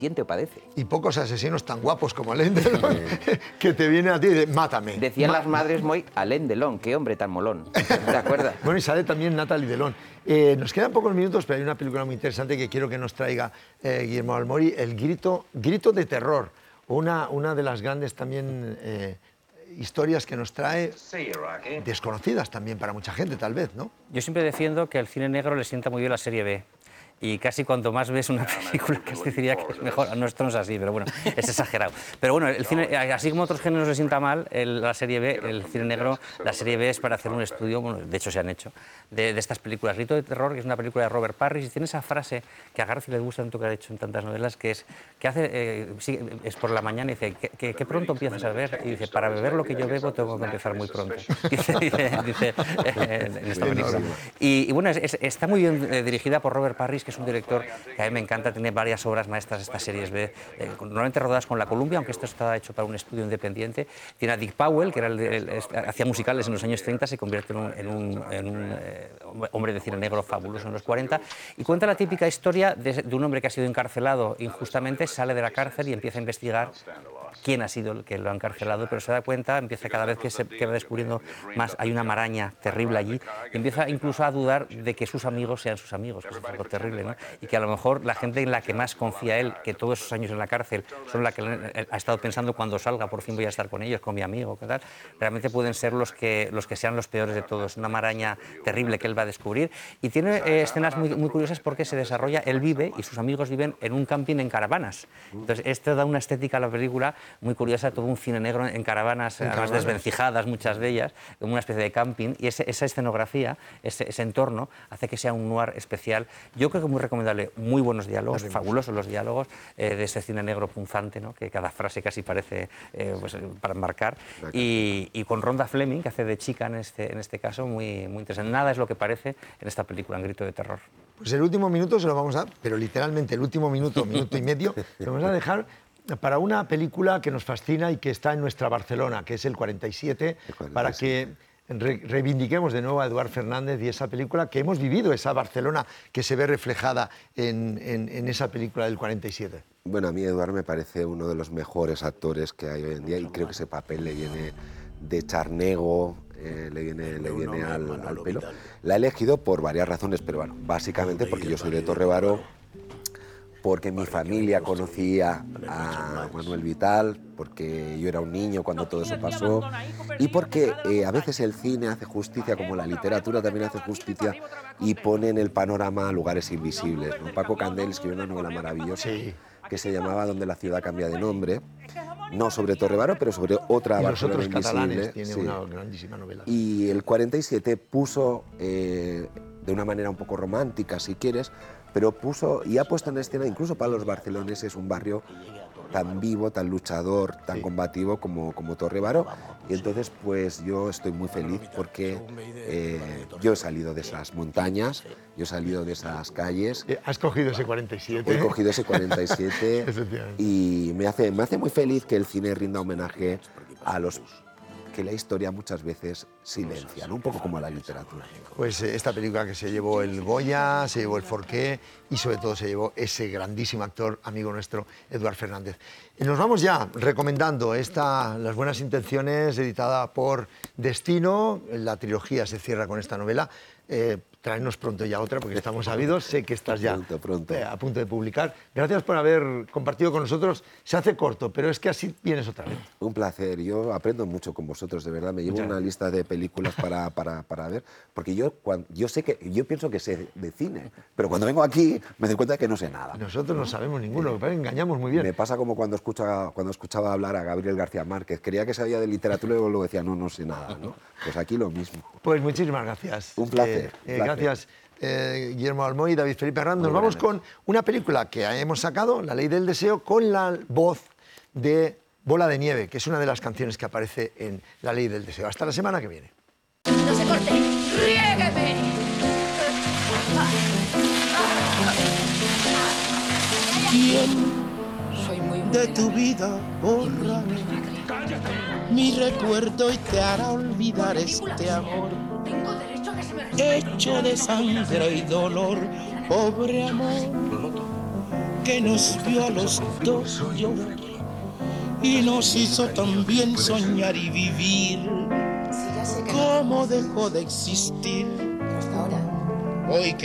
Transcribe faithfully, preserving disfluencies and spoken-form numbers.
siente o padece. Y pocos asesinos tan guapos como Alain Delon, eh. que te vienen a ti y dicen, mátame. Decían Ma las madres muy, Alain Delon, qué hombre tan molón. ¿Te acuerdas? Bueno, y sale también Natalie Delon. Eh, nos quedan pocos minutos, pero hay una película muy interesante que quiero que nos traiga eh, Guillermo del Mori, El grito, grito de terror. Una, una de las grandes también eh, historias que nos trae, desconocidas también para mucha gente, tal vez, ¿no? Yo siempre defiendo que al cine negro le sienta muy bien la serie B. Y casi cuanto más ves una película, casi diría que es mejor. No, esto no es así, pero bueno, es exagerado. Pero bueno, el cine, así como otros géneros le sienta mal, el, la serie B, el cine negro, la serie B es para hacer un estudio, bueno, de hecho se han hecho, de, de estas películas. Grito de terror, que es una película de Robert Parris, y tiene esa frase que a García le gusta tanto, que ha hecho en tantas novelas, que es, que hace, eh, sí, es por la mañana y dice, ¿qué, qué, qué pronto empiezas a beber? Y dice, para beber lo que yo bebo tengo que empezar muy pronto. Dice, dice, dice eh, en esta película. Y, y bueno, es, es, está muy bien eh, dirigida por Robert Parris, que es un director que a mí me encanta, tiene varias obras maestras de estas series B, eh, normalmente rodadas con la Columbia, aunque esto está hecho para un estudio independiente. Tiene a Dick Powell, que era el, el, el, hacía musicales en los años treinta, se convierte en un, en un, en un eh, hombre de cine negro fabuloso en los cuarenta, y cuenta la típica historia de, de un hombre que ha sido encarcelado injustamente, sale de la cárcel y empieza a investigar quién ha sido el que lo ha encarcelado, pero se da cuenta, empieza cada vez que se que va descubriendo más, hay una maraña terrible allí, y empieza incluso a dudar de que sus amigos sean sus amigos, que es algo terrible, ¿no? Y que a lo mejor la gente en la que más confía él, que todos esos años en la cárcel son la que ha estado pensando cuando salga, por fin voy a estar con ellos, con mi amigo, ¿qué tal? Realmente pueden ser los que, los que sean los peores de todos, una maraña terrible que él va a descubrir, y tiene eh, escenas muy, muy curiosas porque se desarrolla, él vive y sus amigos viven en un camping en caravanas. Entonces esto da una estética a la película muy curiosa, todo un cine negro en caravanas, en además caravanas. Desvencijadas, muchas de ellas, como una especie de camping, y ese, esa escenografía, ese, ese entorno, hace que sea un noir especial. Yo creo que muy recomendable, muy buenos diálogos, fabulosos los diálogos eh, de ese cine negro punzante, ¿no? Que cada frase casi parece eh, pues, para marcar, y, y con Rhonda Fleming, que hace de chica en este, en este caso, muy, muy interesante. Nada es lo que parece en esta película, en Grito de terror. Pues el último minuto se lo vamos a dar, pero literalmente el último minuto, minuto y medio, lo vamos a dejar para una película que nos fascina y que está en nuestra Barcelona, que es el cuarenta y siete, para que re reivindiquemos de nuevo a Eduard Fernández y esa película que hemos vivido, esa Barcelona que se ve reflejada en, en, en esa película del cuarenta y siete. Bueno, a mí Eduard me parece uno de los mejores actores que hay hoy en día, y creo que ese papel le viene de charnego, eh, le viene, le viene al, al pelo. La he elegido por varias razones, pero bueno, básicamente porque yo soy de Torre, porque mi familia conocía a Manuel Vital, porque yo era un niño cuando todo eso pasó, y porque eh, a veces el cine hace justicia, como la literatura también hace justicia, y pone en el panorama lugares invisibles, ¿no? Paco Candel escribió una novela maravillosa que se llamaba Donde la ciudad cambia de nombre, no sobre Torre, pero sobre otra y Barcelona los otros invisible. catalanes, tiene Sí. una grandísima novela. Y el cuarenta y siete puso, eh, de una manera un poco romántica, si quieres, pero puso y ha puesto en escena, incluso para los barceloneses, un barrio tan vivo, tan luchador, tan sí. combativo como, como Torre Baró. Y entonces, pues yo estoy muy feliz porque eh, yo he salido de esas montañas, yo he salido de esas calles. ¿Has cogido ese cuarenta y siete? He cogido ese cuarenta y siete y me hace, me hace muy feliz que el cine rinda homenaje a los que la historia muchas veces silencia, ¿no? Un poco como la literatura. Pues eh, esta película que se llevó el Goya, se llevó el Forqué y sobre todo se llevó ese grandísimo actor, amigo nuestro, Eduard Fernández. Y nos vamos ya recomendando esta Las buenas intenciones, editada por Destino. La trilogía se cierra con esta novela. Eh, traernos pronto ya otra, porque estamos sabidos, sé que estás ya pronto, pronto. Eh, a punto de publicar. Gracias por haber compartido con nosotros. Se hace corto, pero es que así vienes otra vez. Un placer, yo aprendo mucho con vosotros, de verdad. Me llevo Muchas una lista de películas para, para, para ver, porque yo, cuando, yo sé que, yo pienso que sé de cine, pero cuando vengo aquí me doy cuenta que no sé nada. Nosotros no sabemos ninguno, eh, engañamos muy bien. Me pasa como cuando, escucha, cuando escuchaba hablar a Gabriel García Márquez, creía que sabía de literatura y luego decía, no, no sé nada, ¿no? Pues aquí lo mismo. Pues muchísimas gracias. Un placer. Eh, un eh, placer. Gracias. Eh, Guillermo del Mori y David Felipe Hernández. Nos vamos con una película que hemos sacado, La ley del deseo, con la voz de Bola de Nieve, que es una de las canciones que aparece en La ley del deseo. Hasta la semana que viene. No se corte. ¡Riégueme! ¿Quién Soy muy de tu vida borra mi recuerdo y te hará olvidar este amor? Tengo derecho a que se me respete. Hecho de sangre y dolor, pobre amor. que nos vio a los dos llorar y nos hizo también soñar y vivir. Sí, ya sé que no. ¿Cómo dejó de existir? Pero hasta ahora. Hoy que